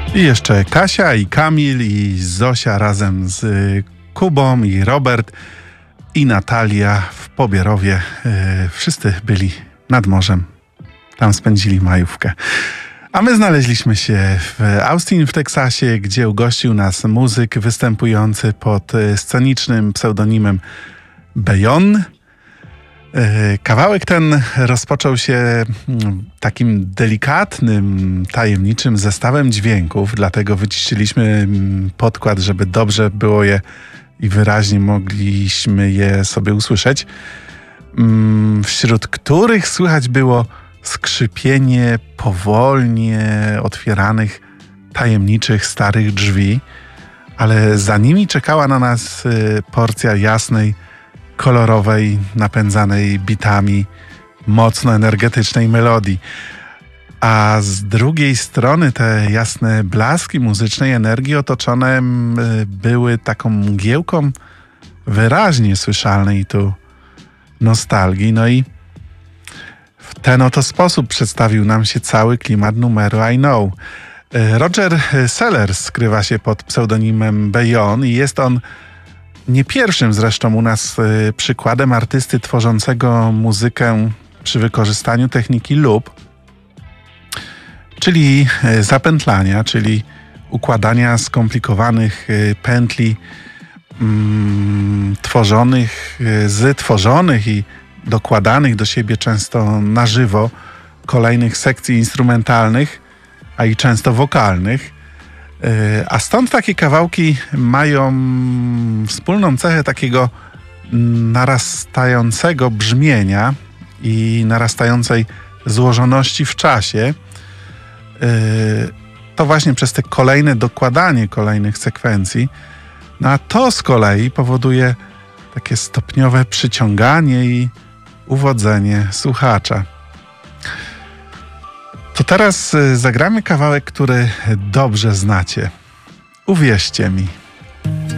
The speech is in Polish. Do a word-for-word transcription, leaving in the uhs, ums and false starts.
I jeszcze Kasia i Kamil i Zosia razem z Kubą i Robert i Natalia w Pobierowie. Wszyscy byli nad morzem. Tam spędzili majówkę. A my znaleźliśmy się w Austin w Teksasie, gdzie ugościł nas muzyk występujący pod scenicznym pseudonimem Bejon. Kawałek ten rozpoczął się takim delikatnym, tajemniczym zestawem dźwięków, dlatego wyciszyliśmy podkład, żeby dobrze było je i wyraźnie mogliśmy je sobie usłyszeć, wśród których słychać było skrzypienie powolnie otwieranych, tajemniczych, starych drzwi, ale za nimi czekała na nas porcja jasnej, kolorowej, napędzanej bitami, mocno energetycznej melodii. A z drugiej strony te jasne blaski muzycznej energii otoczone były taką mgiełką wyraźnie słyszalnej tu nostalgii. No i w ten oto sposób przedstawił nam się cały klimat numeru I Know. Roger Sellers skrywa się pod pseudonimem Bejon i jest on nie pierwszym zresztą u nas y, przykładem artysty tworzącego muzykę przy wykorzystaniu techniki loop, czyli y, zapętlania, czyli układania skomplikowanych y, pętli mm, tworzonych y, z tworzonych i dokładanych do siebie często na żywo kolejnych sekcji instrumentalnych, a i często wokalnych. A stąd takie kawałki mają wspólną cechę takiego narastającego brzmienia i narastającej złożoności w czasie. To właśnie przez te kolejne dokładanie kolejnych sekwencji. No a to z kolei powoduje takie stopniowe przyciąganie i uwodzenie słuchacza. To teraz zagramy kawałek, który dobrze znacie. Uwierzcie mi.